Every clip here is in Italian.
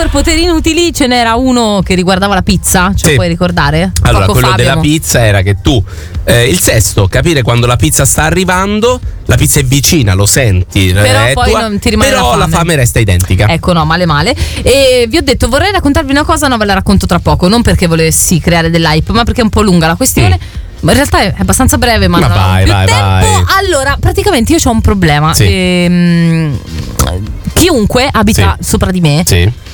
superpoteri inutili ce n'era uno che riguardava la pizza, ce lo puoi ricordare? Allora, Poco quello fa della pizza era che tu il sesto, capire quando la pizza sta arrivando, la pizza è vicina, lo senti, però poi non ti rimane però la fame resta identica. Ecco, no, male. E vi ho detto, vorrei raccontarvi una cosa, no, ve la racconto tra poco, non perché volessi creare dell'hype, ma perché è un po' lunga la questione. Ma in realtà è abbastanza breve, ma non ho più tempo. Vai. Allora, praticamente io ho un problema. Chiunque abita sopra di me,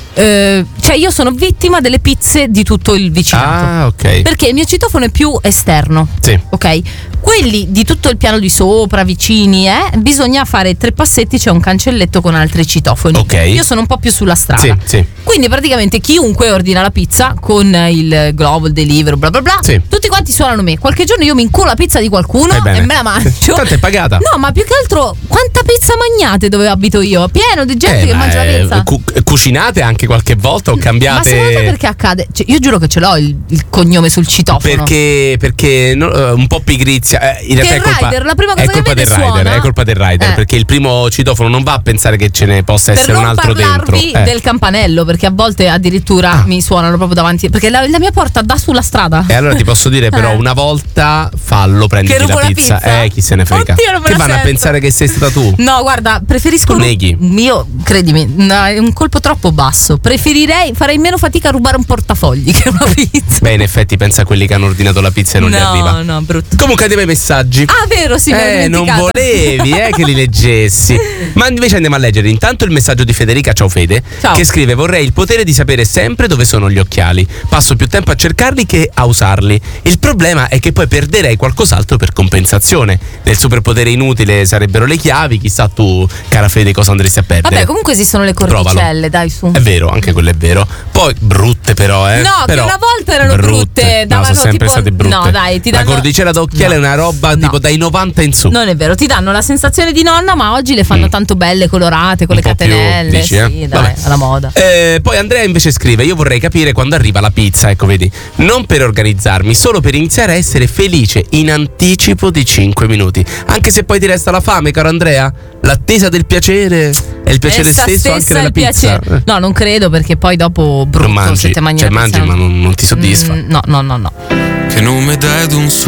cioè io sono vittima delle pizze di tutto il vicinato. Ok. Perché il mio citofono è più esterno. Ok. Quelli di tutto il piano di sopra, vicini, bisogna fare 3 passetti, c'è un cancelletto con altri citofoni. Okay. Io sono un po' più sulla strada. Quindi praticamente chiunque ordina la pizza con il globo, il delivery, bla bla bla, tutti quanti suonano me. Qualche giorno io mi inculo la pizza di qualcuno e me la mangio. Tanto è pagata. No, ma più che altro, quanta pizza mangiate dove abito io? Pieno di gente che mangia la pizza. Cucinate anche qualche volta o cambiate? Ma secondo te perché accade? Cioè, io giuro che ce l'ho il cognome sul citofono. Perché un po' pigrizia. In realtà che il rider, la prima cosa che vede suona. È colpa del rider, perché il primo citofono non va a pensare che ce ne possa essere un altro dentro. Per non parlarvi del campanello, perché a volte addirittura mi suonano proprio davanti, perché la mia porta dà sulla strada. E allora ti posso dire però una volta fallo, prenditi la pizza. Chi se ne frega. Oddio, che vanno a pensare che sei stata tu? No, guarda, preferisco io, credimi, è un colpo troppo basso. Farei meno fatica a rubare un portafogli che una pizza. Beh, in effetti pensa a quelli che hanno ordinato la pizza e non gli arriva. No, brutto. Comunque dei bei messaggi. Ah, vero, sì, non volevi che li leggessi. Ma invece andiamo a leggere intanto il messaggio di Federica, ciao Fede, che scrive: vorrei il potere di sapere sempre dove sono gli occhiali. Passo più tempo a cercarli che a usarli. Il problema è che poi perderei qualcos'altro per compensazione. Nel superpotere inutile sarebbero le chiavi. Chissà tu, cara Fede, cosa andresti a perdere. Vabbè, comunque esistono le cordicelle, dai, su. È vero, anche quello è vero. Poi brutte però, No, però, che una volta erano brutte. No, sono sempre state brutte. No, dai, ti danno... La cordicella d'occhiale è una roba tipo dai 90 in su. Non è vero, ti danno la sensazione di nonna, ma oggi le fanno tanto belle, colorate, con le catenelle. Più, dici, sì, dai, alla moda. Poi Andrea invece scrive: io vorrei capire quando arriva la pizza, ecco vedi, non per organizzarmi, solo per iniziare a essere felice in anticipo di 5 minuti. Anche se poi ti resta la fame, caro Andrea. L'attesa del piacere è il piacere stesso anche nella pizza. No, non credo, perché poi dopo brutto non mangi, se te mangi mangi ma non ti soddisfa. No. Che non mi dai d'un solo